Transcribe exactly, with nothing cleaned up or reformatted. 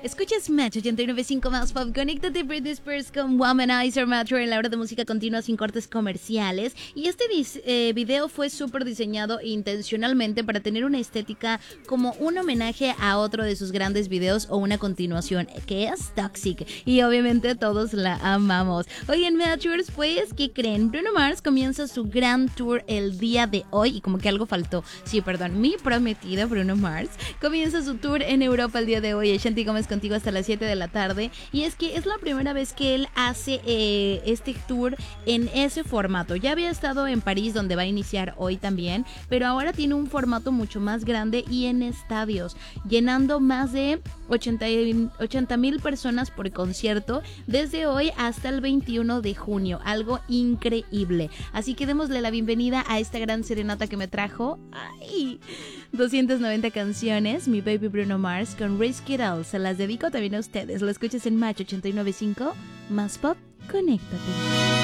Escuchas Match ochenta y nueve punto cinco más pop. Conéctate Britney Spears con Womanizer Metro en la hora de música continua sin cortes comerciales. Y este dis, eh, video fue súper diseñado intencionalmente para tener una estética como un homenaje a otro de sus grandes videos o una continuación, que es Toxic. Y obviamente todos la amamos. Hoy en Matchers, pues, ¿qué creen? Bruno Mars comienza su gran tour el día de hoy. Y como que algo faltó. Sí, perdón, mi prometido Bruno Mars comienza su tour en Europa el día de hoy. Shanti Gómez contigo hasta las siete de la tarde. Y es que es la primera vez que él hace eh, este tour en ese formato. Ya había estado en París, donde va a iniciar hoy también, pero ahora tiene un formato mucho más grande y en estadios, llenando más de ochenta mil personas por concierto desde hoy hasta el veintiuno de junio. Algo increíble. Así que démosle la bienvenida a esta gran serenata que me trajo ¡ay! doscientas noventa canciones, mi baby Bruno Mars con Risk It All. Se las dedico también a ustedes. Lo escuchas en Match ochenta y nueve punto cinco, más pop, conéctate.